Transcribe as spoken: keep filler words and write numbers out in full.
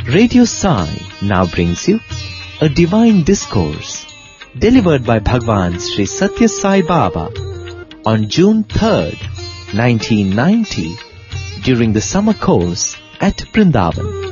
Radio Sai now brings you a divine discourse delivered by Bhagwan Sri Satya Sai Baba on June third, nineteen ninety during the summer course at Vrindavan.